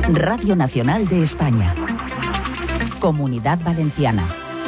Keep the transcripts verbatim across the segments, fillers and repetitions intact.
Radio Nacional de España. Comunidad Valenciana.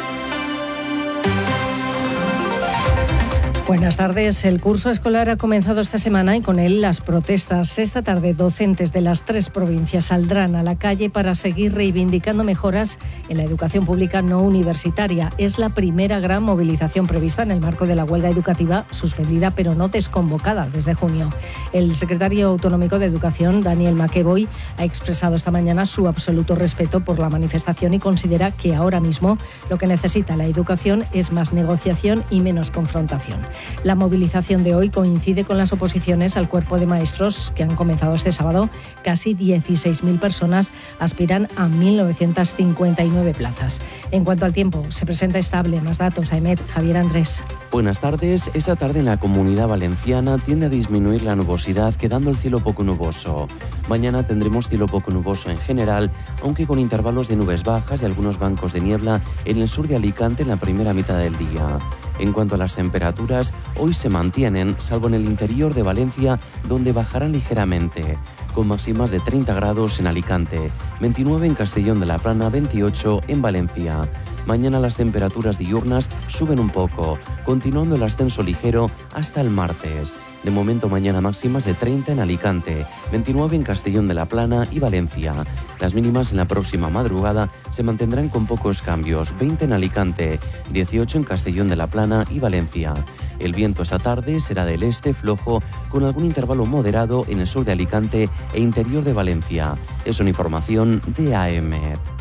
Buenas tardes. El curso escolar ha comenzado esta semana y con él las protestas. Esta tarde, docentes de las tres provincias saldrán a la calle para seguir reivindicando mejoras en la educación pública no universitaria. Es la primera gran movilización prevista en el marco de la huelga educativa, suspendida pero no desconvocada desde junio. El secretario autonómico de Educación, Daniel McEvoy, ha expresado esta mañana su absoluto respeto por la manifestación y considera que ahora mismo lo que necesita la educación es más negociación y menos confrontación. La movilización de hoy coincide con las oposiciones al cuerpo de maestros que han comenzado este sábado. Casi dieciséis mil personas aspiran a mil novecientas cincuenta y nueve plazas. En cuanto al tiempo, se presenta estable. Más datos, Aemet, Javier Andrés. Buenas tardes. Esta tarde en la Comunidad Valenciana tiende a disminuir la nubosidad, quedando el cielo poco nuboso. Mañana tendremos cielo poco nuboso en general, aunque con intervalos de nubes bajas y algunos bancos de niebla en el sur de Alicante en la primera mitad del día. En cuanto a las temperaturas, hoy se mantienen, salvo en el interior de Valencia, donde bajarán ligeramente, con máximas de treinta grados en Alicante, veintinueve en Castellón de la Plana, veintiocho en Valencia. Mañana las temperaturas diurnas suben un poco, continuando el ascenso ligero hasta el martes. De momento mañana máximas de treinta en Alicante, veintinueve en Castellón de la Plana y Valencia. Las mínimas en la próxima madrugada se mantendrán con pocos cambios, veinte en Alicante, dieciocho en Castellón de la Plana y Valencia. El viento esta tarde será del este flojo, con algún intervalo moderado en el sur de Alicante e interior de Valencia. Es una información de A E M E T.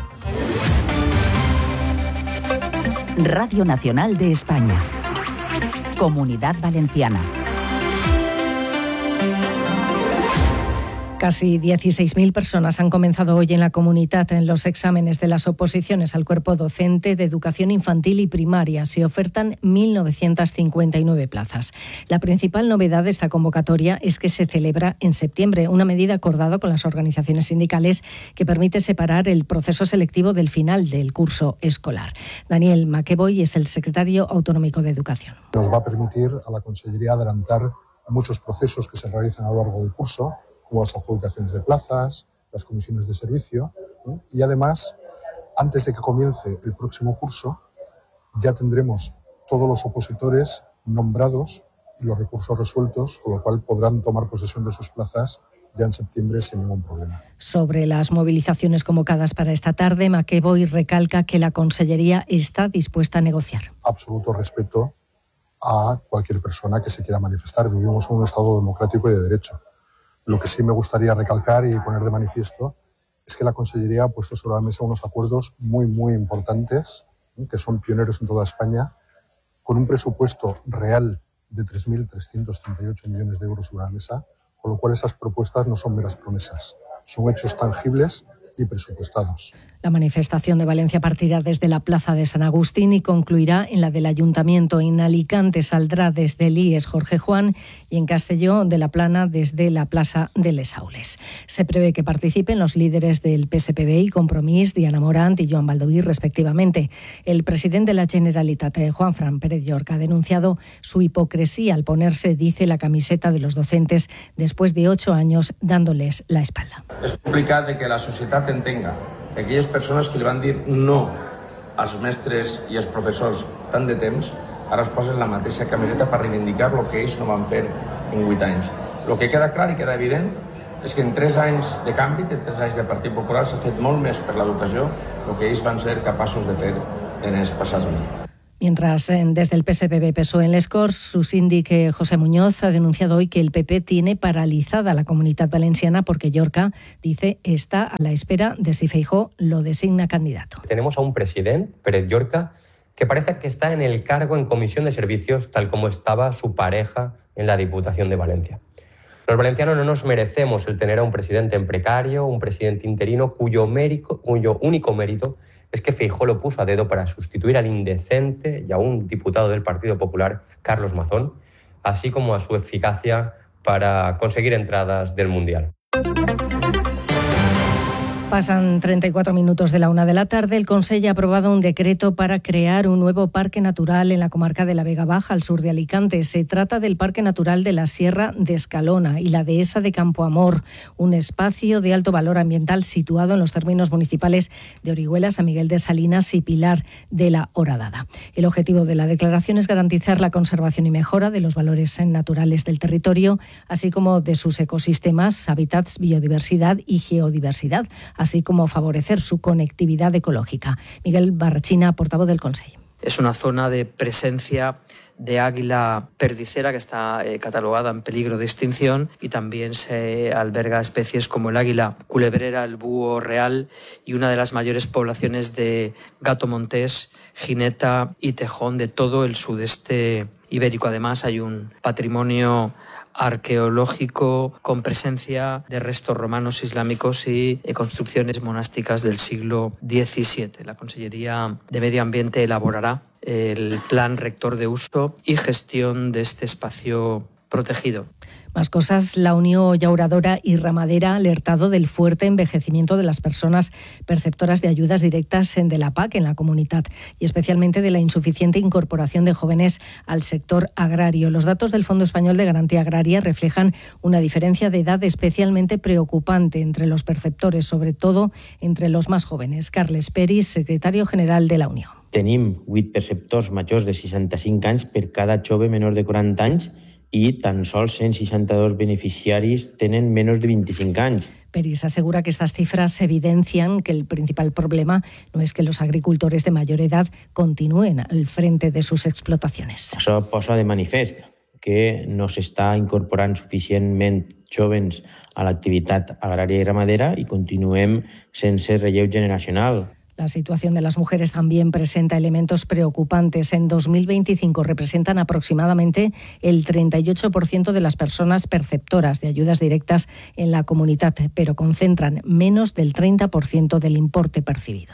Radio Nacional de España. Comunidad Valenciana. Casi dieciséis mil personas han comenzado hoy en la comunidad en los exámenes de las oposiciones al cuerpo docente de educación infantil y primaria. Se ofertan mil novecientas cincuenta y nueve plazas. La principal novedad de esta convocatoria es que se celebra en septiembre, una medida acordada con las organizaciones sindicales que permite separar el proceso selectivo del final del curso escolar. Daniel McEvoy es el secretario autonómico de Educación. Nos va a permitir a la Consellería adelantar muchos procesos que se realizan a lo largo del curso, como las adjudicaciones de plazas, las comisiones de servicio, ¿no? Y además, antes de que comience el próximo curso, ya tendremos todos los opositores nombrados y los recursos resueltos, con lo cual podrán tomar posesión de sus plazas ya en septiembre sin ningún problema. Sobre las movilizaciones convocadas para esta tarde, McEvoy recalca que la Consellería está dispuesta a negociar. Absoluto respeto a cualquier persona que se quiera manifestar. Vivimos en un Estado democrático y de derecho. Lo que sí me gustaría recalcar y poner de manifiesto es que la Consellería ha puesto sobre la mesa unos acuerdos muy, muy importantes, ¿eh? que son pioneros en toda España, con un presupuesto real de tres mil trescientos treinta y ocho millones de euros sobre la mesa, con lo cual esas propuestas no son meras promesas, son hechos tangibles y presupuestados. La manifestación de Valencia partirá desde la Plaza de San Agustín y concluirá en la del Ayuntamiento. En Alicante saldrá desde el I E S Jorge Juan y en Castelló de la Plana desde la Plaza de Les Aules. Se prevé que participen los líderes del P S P B y Compromís, Diana Morant y Joan Baldoví, respectivamente. El presidente de la Generalitat, Juanfran Pérez Llorca, ha denunciado su hipocresía al ponerse, dice, la camiseta de los docentes después de ocho años dándoles la espalda. És complicat de que la societat entenga que aquelles persones que li van dir no als mestres i als professors tant de temps, ara es posen la mateixa camiseta per reivindicar el que ells no van fer en vuit anys. El que queda clar i queda evident és que en tres anys de canvi, en tres anys de Partit Popular, s'ha fet molt més per l'educació del que ells van ser capaços de fer en els passats anys. Mientras, desde el P S P B P S O E en Les Corts, su síndic José Muñoz ha denunciado hoy que el P P tiene paralizada la Comunidad Valenciana porque Llorca, dice, está a la espera de si Feijóo lo designa candidato. Tenemos a un presidente, Pérez Llorca, que parece que está en el cargo en Comisión de Servicios, tal como estaba su pareja en la Diputación de Valencia. Los valencianos no nos merecemos el tener a un presidente en precario, un presidente interino cuyo, mérito, cuyo único mérito es que Feijóo lo puso a dedo para sustituir al indecente y a un diputado del Partido Popular, Carlos Mazón, así como a su eficacia para conseguir entradas del Mundial. Pasan treinta y cuatro minutos de la una de la tarde. El Consejo ha aprobado un decreto para crear un nuevo parque natural en la comarca de la Vega Baja, al sur de Alicante. Se trata del Parque Natural de la Sierra de Escalona y la Dehesa de Campoamor, un espacio de alto valor ambiental situado en los términos municipales de Orihuela, San Miguel de Salinas y Pilar de la Horadada. El objetivo de la declaración es garantizar la conservación y mejora de los valores naturales del territorio, así como de sus ecosistemas, hábitats, biodiversidad y geodiversidad, así como favorecer su conectividad ecológica. Miguel Barrachina, portavoz del Consejo. Es una zona de presencia de águila perdicera que está eh, catalogada en peligro de extinción, y también se alberga especies como el águila culebrera, el búho real y una de las mayores poblaciones de gato montés, jineta y tejón de todo el sudeste ibérico. Además, hay un patrimonio arqueológico con presencia de restos romanos, islámicos y construcciones monásticas del siglo diecisiete. La Consellería de Medio Ambiente elaborará el plan rector de uso y gestión de este espacio protegido. Más cosas. La Unión Llauradora y Ramadera ha alertado del fuerte envejecimiento de las personas perceptoras de ayudas directas de la P A C en la comunidad y especialmente de la insuficiente incorporación de jóvenes al sector agrario. Los datos del Fondo Español de Garantía Agraria reflejan una diferencia de edad especialmente preocupante entre los perceptores, sobre todo entre los más jóvenes. Carles Peris, secretario general de la Unión. Tenim vuit perceptors majors de seixanta-cinc anys per cada jove menor de quaranta anys y tan sols cent seixanta-dos beneficiaris tenen menos de veinticinc anys. Peris asegura que estas cifras evidencian que el principal problema no es que los agricultores de mayor edad continúen al frente de sus explotaciones. Això posa de manifest que no s'està incorporant suficientment jóvens a l'activitat agrària i ramadera i continuem sense relleu generacional. La situación de las mujeres también presenta elementos preocupantes. En dos mil veinticinco representan aproximadamente el treinta y ocho por ciento de las personas perceptoras de ayudas directas en la comunidad, pero concentran menos del treinta por ciento del importe percibido.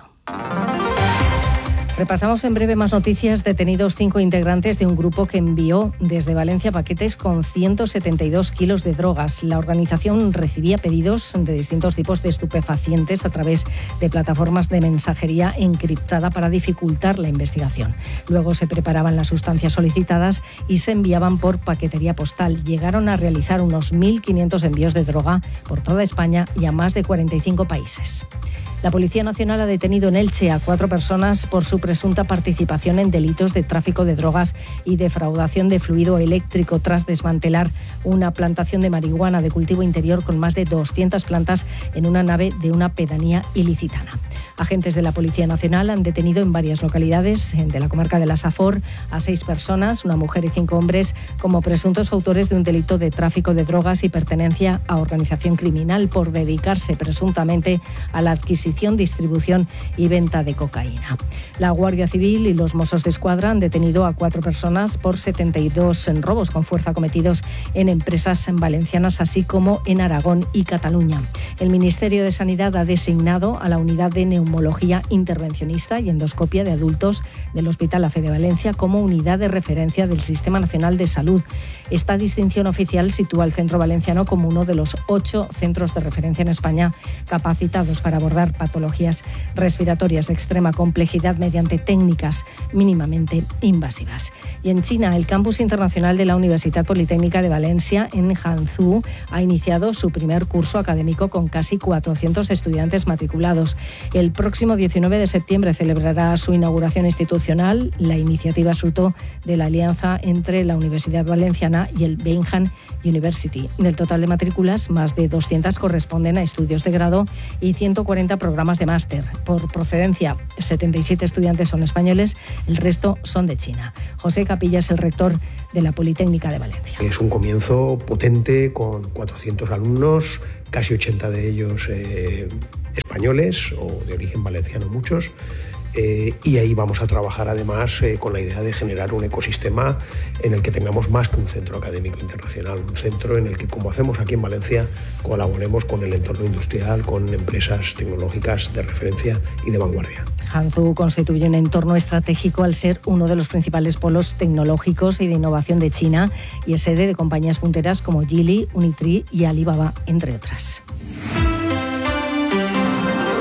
Repasamos en breve más noticias. Detenidos cinco integrantes de un grupo que envió desde Valencia paquetes con ciento setenta y dos kilos de drogas. La organización recibía pedidos de distintos tipos de estupefacientes a través de plataformas de mensajería encriptada para dificultar la investigación. Luego se preparaban las sustancias solicitadas y se enviaban por paquetería postal. Llegaron a realizar unos mil quinientos envíos de droga por toda España y a más de cuarenta y cinco países. La Policía Nacional ha detenido en Elche a cuatro personas por su presunta participación en delitos de tráfico de drogas y defraudación de fluido eléctrico tras desmantelar una plantación de marihuana de cultivo interior con más de doscientas plantas en una nave de una pedanía ilicitana. Agentes de la Policía Nacional han detenido en varias localidades de la comarca de la Safor a seis personas, una mujer y cinco hombres, como presuntos autores de un delito de tráfico de drogas y pertenencia a organización criminal por dedicarse presuntamente a la adquisición, distribución y venta de cocaína. La Guardia Civil y los Mossos de Escuadra han detenido a cuatro personas por setenta y dos robos con fuerza cometidos en empresas valencianas, así como en Aragón y Cataluña. El Ministerio de Sanidad ha designado a la unidad de neumología intervencionista y endoscopia de adultos del Hospital A F E de Valencia como unidad de referencia del Sistema Nacional de Salud. Esta distinción oficial sitúa al Centro Valenciano como uno de los ocho centros de referencia en España capacitados para abordar patologías respiratorias de extrema complejidad mediante técnicas mínimamente invasivas. Y en China, el campus internacional de la Universidad Politécnica de Valencia en Hangzhou ha iniciado su primer curso académico con casi cuatrocientos estudiantes matriculados. El próximo diecinueve de septiembre celebrará su inauguración institucional. La iniciativa es fruto de la alianza entre la Universidad Valenciana y el Beijing University. Del total de matrículas, más de doscientas corresponden a estudios de grado y ciento cuarenta programas de máster. Por procedencia, setenta y siete estudiantes son españoles, el resto son de China. José Capilla es el rector de la Politécnica de Valencia. Es un comienzo potente con cuatrocientos alumnos, casi ochenta de ellos eh, españoles o de origen valenciano muchos. Eh, y ahí vamos a trabajar además eh, con la idea de generar un ecosistema en el que tengamos más que un centro académico internacional, un centro en el que, como hacemos aquí en Valencia, colaboremos con el entorno industrial, con empresas tecnológicas de referencia y de vanguardia. Hangzhou constituye un entorno estratégico al ser uno de los principales polos tecnológicos y de innovación de China y es sede de compañías punteras como Geely, Unitree y Alibaba, entre otras.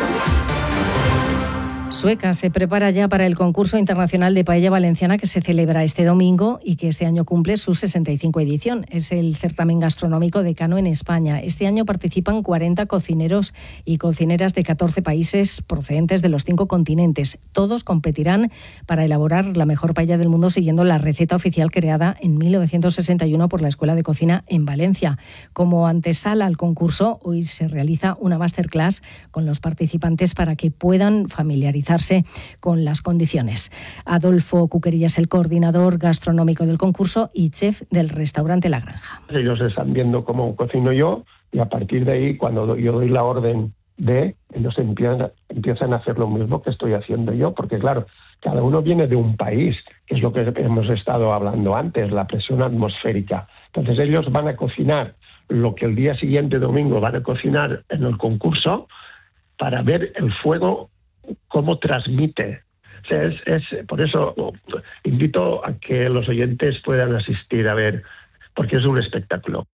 Sueca se prepara ya para el concurso internacional de paella valenciana que se celebra este domingo y que este año cumple su sesenta y cinco edición. Es el certamen gastronómico decano en España. Este año participan cuarenta cocineros y cocineras de catorce países procedentes de los cinco continentes. Todos competirán para elaborar la mejor paella del mundo siguiendo la receta oficial creada en mil novecientos sesenta y uno por la Escuela de Cocina en Valencia. Como antesala al concurso, hoy se realiza una masterclass con los participantes para que puedan familiarizarse con las condiciones. Adolfo Cuquerilla es el coordinador gastronómico del concurso y chef del restaurante La Granja. Ellos están viendo cómo cocino yo y a partir de ahí, cuando yo doy la orden de, ellos empiezan, empiezan a hacer lo mismo que estoy haciendo yo, porque claro, cada uno viene de un país, que es lo que hemos estado hablando antes, la presión atmosférica. Entonces ellos van a cocinar lo que el día siguiente, domingo, van a cocinar en el concurso para ver el fuego cómo transmite. O sea, es, es, por eso invito a que los oyentes puedan asistir a ver, porque es un espectáculo.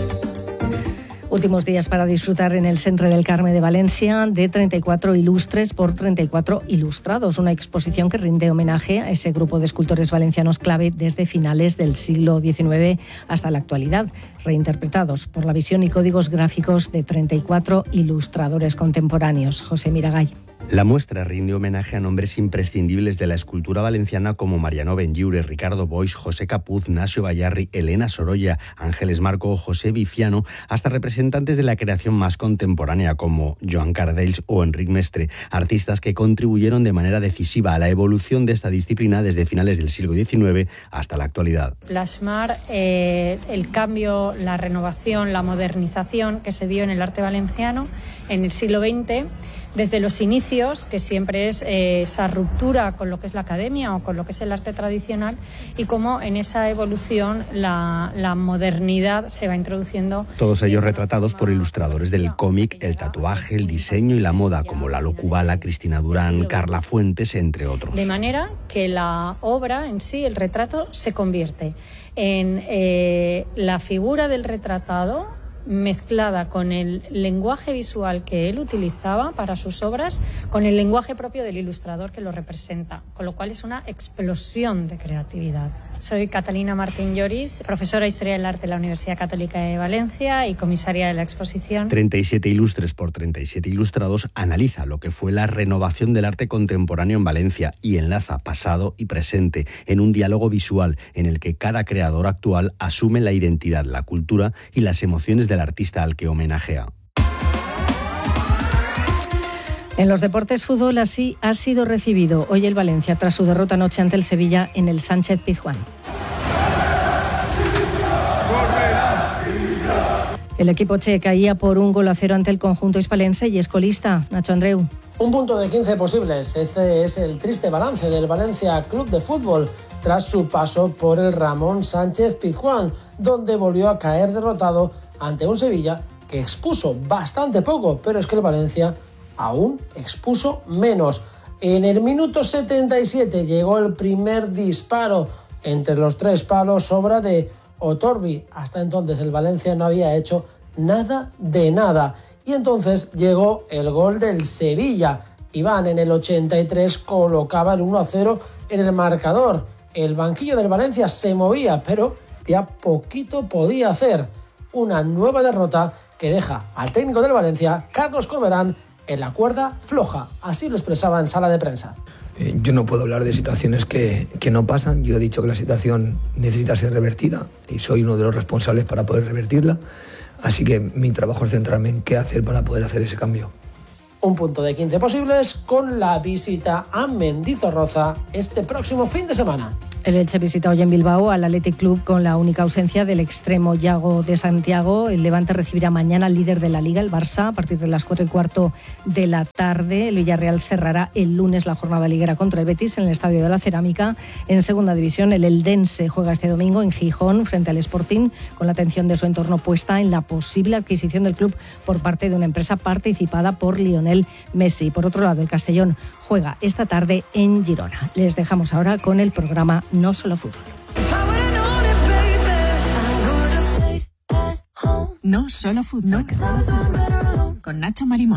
Últimos días para disfrutar en el Centre del Carme de Valencia de treinta y cuatro ilustres por treinta y cuatro ilustrados, una exposición que rinde homenaje a ese grupo de escultores valencianos clave desde finales del siglo diecinueve hasta la actualidad, reinterpretados por la visión y códigos gráficos de treinta y cuatro ilustradores contemporáneos. José Miragay. La muestra rinde homenaje a nombres imprescindibles de la escultura valenciana como Mariano Benlliure, Ricardo Boix, José Capuz, Nacio Bayarri, Elena Sorolla, Ángeles Marco o José Viciano, hasta representantes de la creación más contemporánea como Joan Cardells o Enric Mestre, artistas que contribuyeron de manera decisiva a la evolución de esta disciplina desde finales del siglo diecinueve hasta la actualidad. Plasmar eh, el cambio, la renovación, la modernización que se dio en el arte valenciano en el siglo veinte, desde los inicios, que siempre es eh, esa ruptura con lo que es la academia o con lo que es el arte tradicional, y cómo en esa evolución la, la modernidad se va introduciendo. Todos ellos retratados por ilustradores del cómic, el tatuaje, el diseño y la moda, como Lalo Kubala, Cristina Durán, Carla Fuentes, entre otros. De manera que la obra en sí, el retrato, se convierte en eh, la figura del retratado mezclada con el lenguaje visual que él utilizaba para sus obras, con el lenguaje propio del ilustrador que lo representa, con lo cual es una explosión de creatividad. Soy Catalina Martín Lloris, profesora de Historia del Arte de la Universidad Católica de Valencia y comisaria de la exposición. treinta y siete ilustres por treinta y siete ilustrados analiza lo que fue la renovación del arte contemporáneo en Valencia y enlaza pasado y presente en un diálogo visual en el que cada creador actual asume la identidad, la cultura y las emociones del artista al que homenajea. En los deportes, fútbol así ha sido recibido hoy el Valencia tras su derrota anoche ante el Sevilla en el Sánchez-Pizjuán. El equipo che caía por un gol a cero ante el conjunto hispalense y es colista. Nacho Andreu. Un punto de quince posibles. Este es el triste balance del Valencia Club de Fútbol tras su paso por el Ramón Sánchez-Pizjuán, donde volvió a caer derrotado ante un Sevilla que expuso bastante poco, pero es que el Valencia aún expuso menos. En el minuto setenta y siete llegó el primer disparo entre los tres palos, obra de Otorbi. Hasta entonces el Valencia no había hecho nada de nada. Y entonces llegó el gol del Sevilla. Iván en el ochenta y tres colocaba el uno a cero en el marcador. El banquillo del Valencia se movía, pero ya poquito podía hacer. Una nueva derrota que deja al técnico del Valencia, Carlos Corberán, en la cuerda floja. Así lo expresaba en sala de prensa. Eh, yo no puedo hablar de situaciones que, que no pasan. Yo he dicho que la situación necesita ser revertida y soy uno de los responsables para poder revertirla. Así que mi trabajo es centrarme en qué hacer para poder hacer ese cambio. Un punto de quince posibles con la visita a Mendizorroza este próximo fin de semana. El Elche visita hoy en Bilbao al Athletic Club con la única ausencia del extremo Yago de Santiago. El Levante recibirá mañana al líder de la Liga, el Barça, a partir de las cuatro y cuarto de la tarde. El Villarreal cerrará el lunes la jornada liguera contra el Betis en el Estadio de la Cerámica. En segunda división, el Eldense juega este domingo en Gijón frente al Sporting, con la atención de su entorno puesta en la posible adquisición del club por parte de una empresa participada por Lionel Messi. Por otro lado, el Castellón juega esta tarde en Girona. Les dejamos ahora con el programa No Solo Fútbol. No Solo Fútbol. con Nacho Marimón.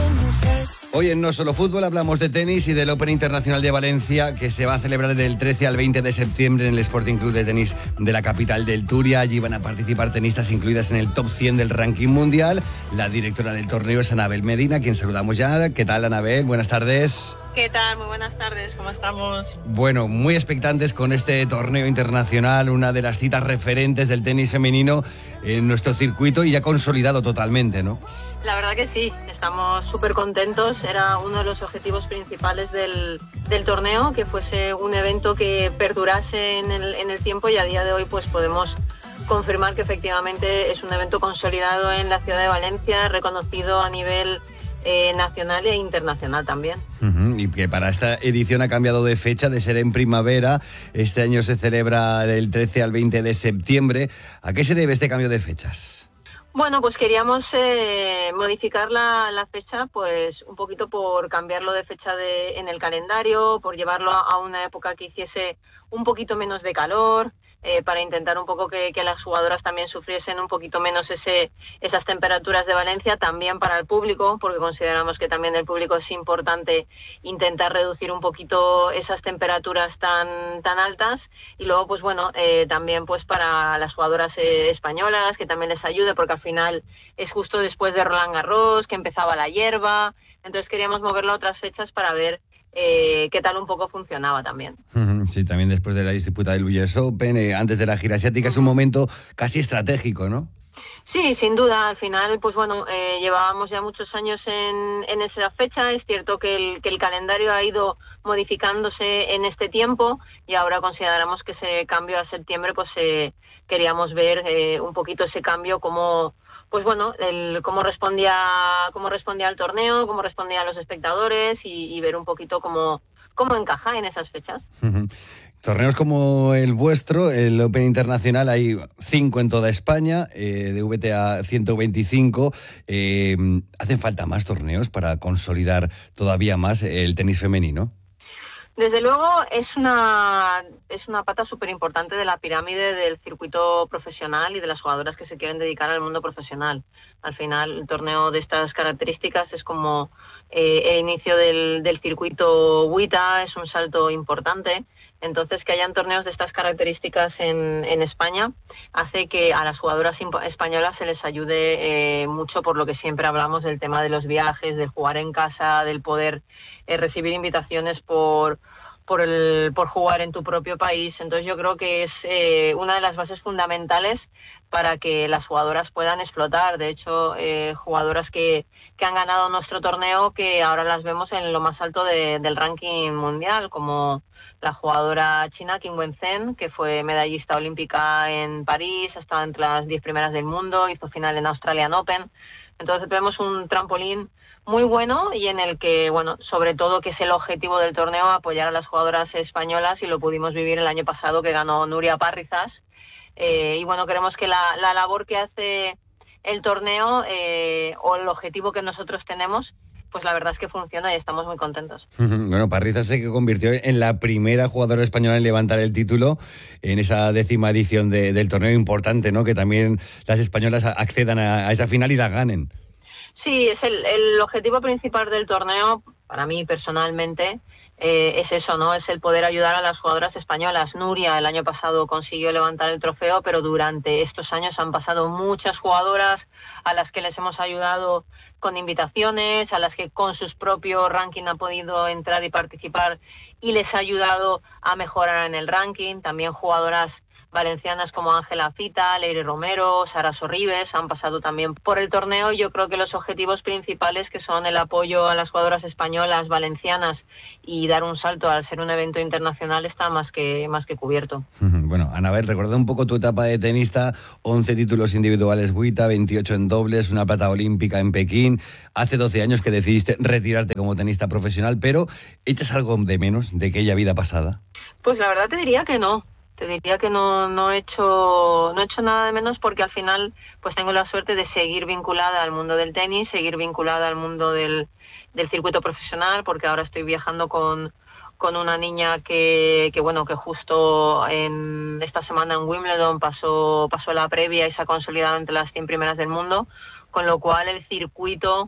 Hoy en No Solo Fútbol hablamos de tenis y del Open Internacional de Valencia, que se va a celebrar del trece al veinte de septiembre en el Sporting Club de Tenis de la capital del Turia. Allí van a participar tenistas incluidas en el top cien del ranking mundial. La directora del torneo es Anabel Medina, a quien saludamos ya. ¿Qué tal, Anabel? Buenas tardes. ¿Qué tal? Muy buenas tardes, ¿cómo estamos? Bueno, muy expectantes con este torneo internacional, una de las citas referentes del tenis femenino en nuestro circuito y ya consolidado totalmente, ¿no? La verdad que sí, estamos súper contentos. Era uno de los objetivos principales del, del torneo, que fuese un evento que perdurase en el, en el tiempo, y a día de hoy pues podemos confirmar que efectivamente es un evento consolidado en la ciudad de Valencia, reconocido a nivel eh, nacional e internacional también. Uh-huh. Y que para esta edición ha cambiado de fecha, de ser en primavera. Este año se celebra del trece al veinte de septiembre. ¿A qué se debe este cambio de fechas? Bueno, pues queríamos eh, modificar la, la fecha, pues un poquito por cambiarlo de fecha de, en el calendario, por llevarlo a, a una época que hiciese un poquito menos de calor, eh, para intentar un poco que, que las jugadoras también sufriesen un poquito menos ese, esas temperaturas de Valencia, también para el público, porque consideramos que también el público es importante intentar reducir un poquito esas temperaturas tan tan altas, y luego pues bueno, eh, también pues para las jugadoras eh, españolas, que también les ayude, porque al final es justo después de Roland Garros, que empezaba la hierba, entonces queríamos moverlo a otras fechas para ver Eh, qué tal un poco funcionaba también. Sí, también después de la disputa del U S Open, eh, antes de la gira asiática, es un momento casi estratégico, ¿no? Sí, sin duda. Al final, pues bueno, eh, llevábamos ya muchos años en, en esa fecha. Es cierto que el, que el calendario ha ido modificándose en este tiempo, y ahora consideramos que ese cambio a septiembre, pues eh, queríamos ver eh, un poquito ese cambio, como pues bueno, el, cómo respondía cómo respondía al torneo, cómo respondía a los espectadores, y, y ver un poquito cómo, cómo encaja en esas fechas. Uh-huh. Torneos como el vuestro, el Open Internacional, hay cinco en toda España, eh, de V T A ciento veinticinco. Eh, ¿Hacen falta más torneos para consolidar todavía más el tenis femenino? Desde luego es una es una pata súper importante de la pirámide del circuito profesional y de las jugadoras que se quieren dedicar al mundo profesional. Al final, el torneo de estas características es como eh, el inicio del, del circuito W T A, es un salto importante. Entonces, que hayan torneos de estas características en, en España hace que a las jugadoras españolas se les ayude eh, mucho, por lo que siempre hablamos del tema de los viajes, del jugar en casa, del poder eh, recibir invitaciones por por el por jugar en tu propio país. Entonces yo creo que es eh, una de las bases fundamentales para que las jugadoras puedan explotar. De hecho, eh, jugadoras que, que han ganado nuestro torneo, que ahora las vemos en lo más alto de, del ranking mundial, como la jugadora china Qin Wenzhen, que fue medallista olímpica en París, ha estado entre las diez primeras del mundo, hizo final en Australian Open. Entonces vemos un trampolín muy bueno, y en el que, bueno, sobre todo, que es el objetivo del torneo, apoyar a las jugadoras españolas, y lo pudimos vivir el año pasado, que ganó Nuria Parrizas. Eh, y bueno, queremos que la, la labor que hace el torneo, eh, o el objetivo que nosotros tenemos, pues la verdad es que funciona, y estamos muy contentos. Bueno, Parrizas se convirtió en la primera jugadora española en levantar el título en esa décima edición de, del torneo. Importante, ¿no?, que también las españolas accedan a, a esa final y la ganen. Sí, es el, el objetivo principal del torneo, para mí personalmente, eh, es eso, ¿no? Es el poder ayudar a las jugadoras españolas. Nuria el año pasado consiguió levantar el trofeo, pero durante estos años han pasado muchas jugadoras a las que les hemos ayudado con invitaciones, a las que con sus propios rankings han podido entrar y participar, y les ha ayudado a mejorar en el ranking. También jugadoras valencianas como Ángela Fita, Leire Romero, Sara Sorribes han pasado también por el torneo. Yo creo que los objetivos principales, que son el apoyo a las jugadoras españolas, valencianas, y dar un salto al ser un evento internacional, está más que más que cubierto. Bueno, Anabel, recuerda un poco tu etapa de tenista: once títulos individuales W T A, veintiocho en dobles, una plata olímpica en Pekín. Hace doce años que decidiste retirarte como tenista profesional, pero ¿echas algo de menos de aquella vida pasada? Pues la verdad te diría que no. Te diría que no no he hecho no he hecho nada de menos, porque al final pues tengo la suerte de seguir vinculada al mundo del tenis, seguir vinculada al mundo del, del circuito profesional, porque ahora estoy viajando con con una niña que que bueno que justo en esta semana en Wimbledon pasó pasó la previa y se ha consolidado entre las cien primeras del mundo, con lo cual el circuito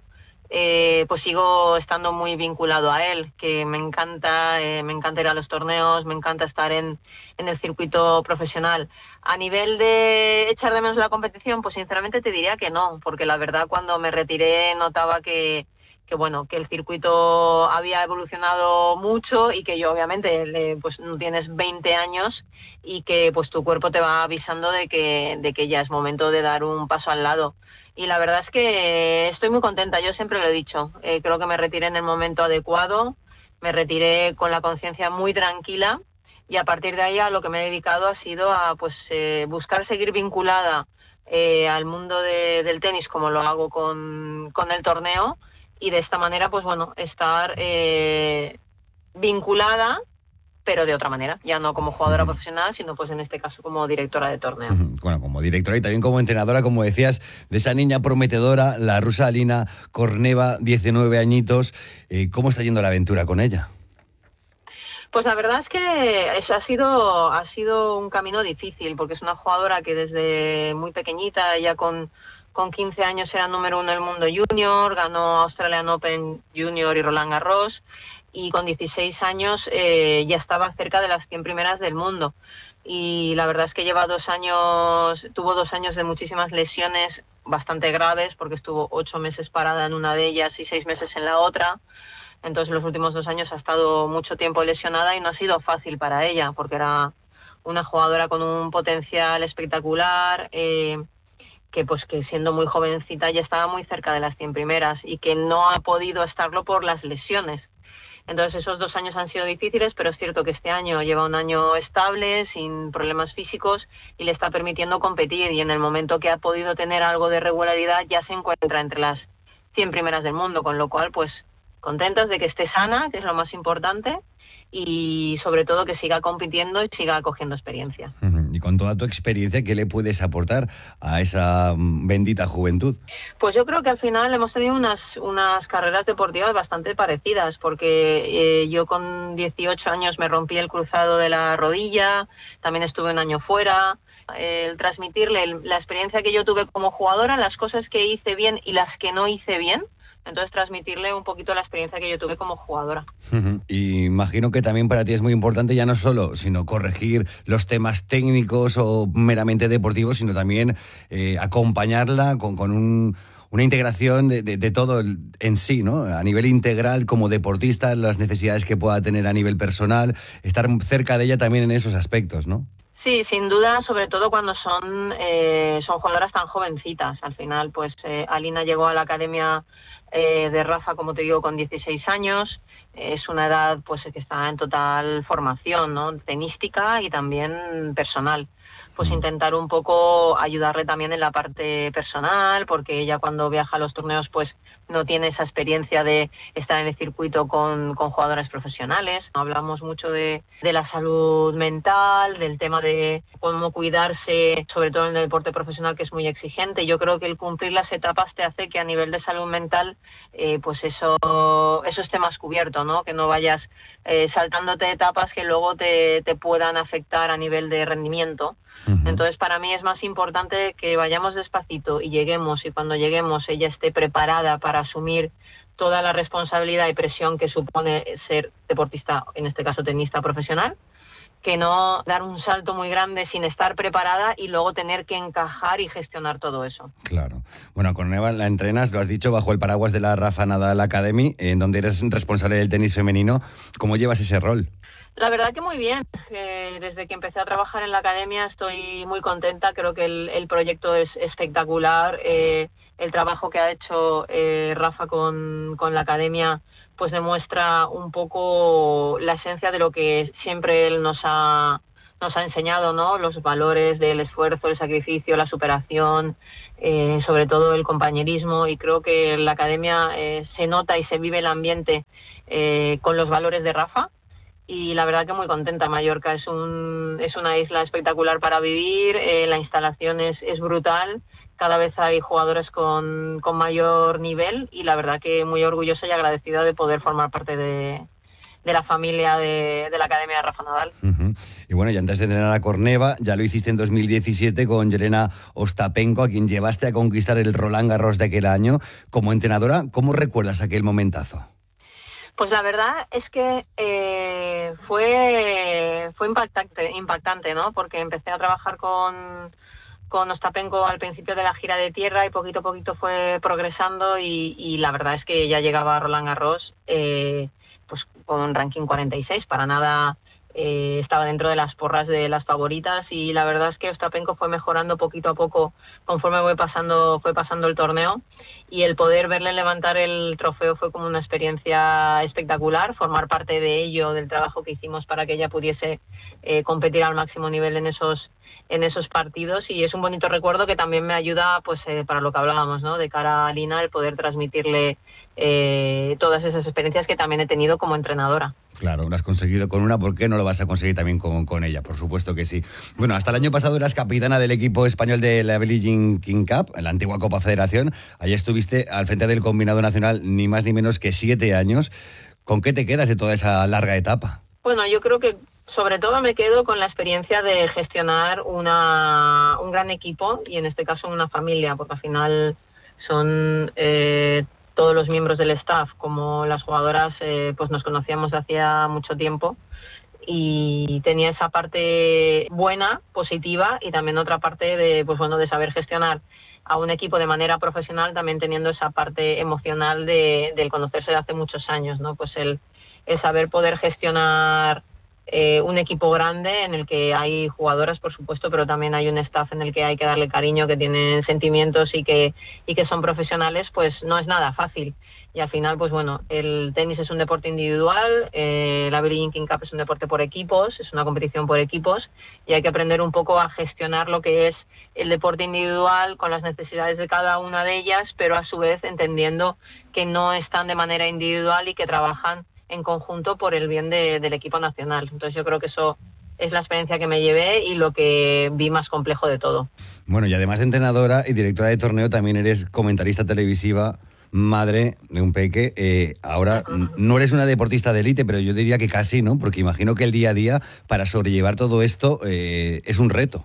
eh, pues sigo estando muy vinculado a él, que me encanta, eh, me encanta ir a los torneos, me encanta estar en, en el circuito profesional. A nivel de echar de menos la competición, pues sinceramente te diría que no, porque la verdad cuando me retiré notaba que que bueno, que el circuito había evolucionado mucho y que yo obviamente le, pues no tienes veinte años y que pues tu cuerpo te va avisando de que, de que ya es momento de dar un paso al lado. Y la verdad es que estoy muy contenta, yo siempre lo he dicho, eh, creo que me retiré en el momento adecuado, me retiré con la conciencia muy tranquila y a partir de ahí a lo que me he dedicado ha sido a pues eh, buscar seguir vinculada eh, al mundo de, del tenis como lo hago con, con el torneo. Y de esta manera, pues bueno, estar eh, vinculada, pero de otra manera, ya no como jugadora uh-huh. profesional, sino pues en este caso como directora de torneo. Uh-huh. Bueno, como directora y también como entrenadora, como decías, de esa niña prometedora, la rusa Alina Korneva, diecinueve añitos. Eh, ¿Cómo está yendo la aventura con ella? Pues la verdad es que eso ha sido, ha sido un camino difícil, porque es una jugadora que desde muy pequeñita, ella con... Con quince años era número uno del mundo junior, ganó Australian Open Junior y Roland Garros y con dieciséis años eh, ya estaba cerca de las cien primeras del mundo. Y la verdad es que lleva dos años, tuvo dos años de muchísimas lesiones bastante graves porque estuvo ocho meses parada en una de ellas y seis meses en la otra. Entonces los últimos dos años ha estado mucho tiempo lesionada y no ha sido fácil para ella porque era una jugadora con un potencial espectacular, eh, que pues que siendo muy jovencita ya estaba muy cerca de las cien primeras y que no ha podido estarlo por las lesiones. Entonces esos dos años han sido difíciles, pero es cierto que este año lleva un año estable, sin problemas físicos y le está permitiendo competir y en el momento que ha podido tener algo de regularidad ya se encuentra entre las cien primeras del mundo, con lo cual pues contentas de que esté sana, que es lo más importante, y sobre todo que siga compitiendo y siga cogiendo experiencia. Y con toda tu experiencia, ¿qué le puedes aportar a esa bendita juventud? Pues yo creo que al final hemos tenido unas, unas carreras deportivas bastante parecidas, porque eh, yo con dieciocho años me rompí el cruzado de la rodilla, también estuve un año fuera. El transmitirle el, la experiencia que yo tuve como jugadora, las cosas que hice bien y las que no hice bien, entonces transmitirle un poquito la experiencia que yo tuve como jugadora. Uh-huh. Y imagino que también para ti es muy importante ya no solo, sino corregir los temas técnicos o meramente deportivos, sino también eh, acompañarla con, con un, una integración de, de, de todo en sí, ¿no? A nivel integral como deportista, las necesidades que pueda tener a nivel personal, estar cerca de ella también en esos aspectos, ¿no? Sí, sin duda, sobre todo cuando son eh, son jugadoras tan jovencitas. Al final, pues eh, Alina llegó a la academia eh, de Rafa, como te digo, con dieciséis años. Es una edad pues que está en total formación, ¿no? Tenística y también personal. Pues intentar un poco ayudarle también en la parte personal, porque ella cuando viaja a los torneos pues no tiene esa experiencia de estar en el circuito con, con jugadoras profesionales. Hablamos mucho de, de la salud mental, del tema de cómo cuidarse, sobre todo en el deporte profesional, que es muy exigente. Yo creo que el cumplir las etapas te hace que a nivel de salud mental eh, pues eso, eso esté más cubierto, ¿no? Que no vayas eh, saltándote etapas que luego te, te puedan afectar a nivel de rendimiento. Uh-huh. Entonces para mí es más importante que vayamos despacito y lleguemos, y cuando lleguemos ella esté preparada para asumir toda la responsabilidad y presión que supone ser deportista, en este caso tenista profesional, que no dar un salto muy grande sin estar preparada y luego tener que encajar y gestionar todo eso. Claro. Bueno, con Eva la entrenas, lo has dicho, bajo el paraguas de la Rafa Nadal Academy, en donde eres responsable del tenis femenino. ¿Cómo llevas ese rol? La verdad que muy bien. Eh, desde que empecé a trabajar en la academia estoy muy contenta. Creo que el, el proyecto es espectacular. Eh, el trabajo que ha hecho eh, Rafa con, con la academia pues demuestra un poco la esencia de lo que siempre él nos ha, nos ha enseñado, ¿no? Los valores del esfuerzo, el sacrificio, la superación, eh, sobre todo el compañerismo. Y creo que en la academia eh, se nota y se vive el ambiente eh, con los valores de Rafa. Y la verdad que muy contenta. Mallorca es un es una isla espectacular para vivir, eh, la instalación es, es brutal, cada vez hay jugadores con, con mayor nivel y la verdad que muy orgullosa y agradecida de poder formar parte de, de la familia de, de la Academia de Rafa Nadal. Uh-huh. Y bueno, y antes de entrenar a Corneva, ya lo hiciste en dos mil diecisiete con Jelena Ostapenko, a quien llevaste a conquistar el Roland Garros de aquel año. Como entrenadora, ¿cómo recuerdas aquel momentazo? Pues la verdad es que eh, fue fue impactante, impactante, ¿no? Porque empecé a trabajar con, con Ostapenko al principio de la gira de tierra y poquito a poquito fue progresando y, y la verdad es que ya llegaba a Roland Garros eh, pues con un ranking cuarenta y seis, para nada eh, estaba dentro de las porras de las favoritas y la verdad es que Ostapenko fue mejorando poquito a poco conforme fue pasando, fue pasando el torneo y el poder verle levantar el trofeo fue como una experiencia espectacular, formar parte de ello, del trabajo que hicimos para que ella pudiese eh, competir al máximo nivel en esos en esos partidos y es un bonito recuerdo que también me ayuda pues eh, para lo que hablábamos, ¿no? De cara a Lina, el poder transmitirle eh, todas esas experiencias que también he tenido como entrenadora. Claro, lo has conseguido con una, ¿por qué no lo vas a conseguir también con, con ella? Por supuesto que sí. Bueno, hasta el año pasado eras capitana del equipo español de la Billie Jean King Cup, la antigua Copa Federación. Allí estuviste al frente del combinado nacional ni más ni menos que siete años. ¿Con qué te quedas de toda esa larga etapa? Bueno, yo creo que sobre todo me quedo con la experiencia de gestionar una, un gran equipo y en este caso una familia, porque al final son eh, todos los miembros del staff, como las jugadoras, eh, pues nos conocíamos de hacía mucho tiempo y tenía esa parte buena, positiva y también otra parte de, pues bueno, de saber gestionar a un equipo de manera profesional, también teniendo esa parte emocional de, del conocerse de hace muchos años, ¿no? Pues el, el saber poder gestionar Eh, un equipo grande en el que hay jugadoras, por supuesto, pero también hay un staff en el que hay que darle cariño, que tienen sentimientos y que y que son profesionales, pues no es nada fácil. Y al final, pues bueno, el tenis es un deporte individual, eh, la Billie Jean King Cup es un deporte por equipos, es una competición por equipos y hay que aprender un poco a gestionar lo que es el deporte individual con las necesidades de cada una de ellas, pero a su vez entendiendo que no están de manera individual y que trabajan en conjunto por el bien de, del equipo nacional. Entonces yo creo que eso es la experiencia que me llevé y lo que vi más complejo de todo. Bueno, y además de entrenadora y directora de torneo, también eres comentarista televisiva, madre de un peque. Eh, ahora no eres una deportista de élite, pero yo diría que casi, ¿no? Porque imagino que el día a día, para sobrellevar todo esto, eh, es un reto.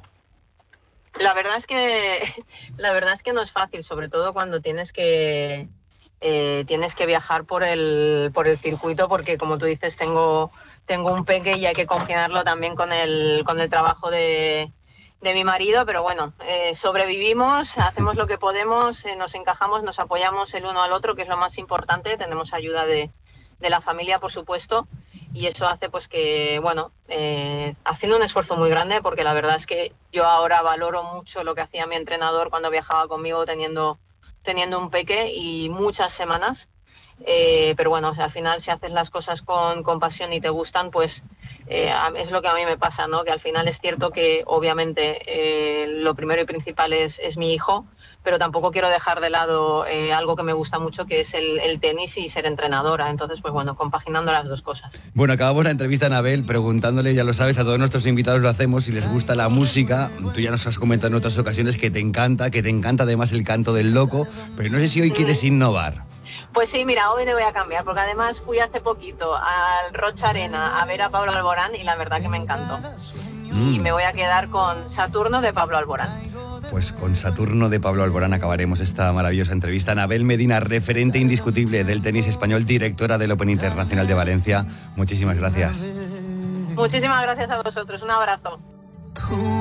La verdad es que la verdad es que no es fácil, sobre todo cuando tienes que Eh, tienes que viajar por el por el circuito porque como tú dices tengo tengo un peque y hay que compaginarlo también con el con el trabajo de, de mi marido, pero bueno, eh, sobrevivimos, hacemos lo que podemos, eh, nos encajamos, nos apoyamos el uno al otro, que es lo más importante, tenemos ayuda de, de la familia, por supuesto, y eso hace pues que, bueno, eh, haciendo un esfuerzo muy grande, porque la verdad es que yo ahora valoro mucho lo que hacía mi entrenador cuando viajaba conmigo teniendo teniendo un peque y muchas semanas, eh, pero bueno, o sea, al final si haces las cosas con, con pasión y te gustan, pues eh, es lo que a mí me pasa, ¿no? Que al final es cierto que obviamente eh, lo primero y principal es, es mi hijo, pero tampoco quiero dejar de lado eh, algo que me gusta mucho, que es el, el tenis y ser entrenadora. Entonces, pues bueno, compaginando las dos cosas. Bueno, acabamos la entrevista a Anabel preguntándole, ya lo sabes, a todos nuestros invitados lo hacemos, si les gusta la música. Tú ya nos has comentado en otras ocasiones que te encanta, que te encanta además el canto del loco, pero no sé si hoy sí. quieres innovar. Pues sí, mira, hoy le voy a cambiar, porque además fui hace poquito al Rocha Arena a ver a Pablo Alborán y la verdad que me encantó. Mm. Y me voy a quedar con Saturno de Pablo Alborán. Pues con Saturno de Pablo Alborán acabaremos esta maravillosa entrevista. Anabel Medina, referente indiscutible del tenis español, directora del Open Internacional de Valencia. Muchísimas gracias. Muchísimas gracias a vosotros. Un abrazo.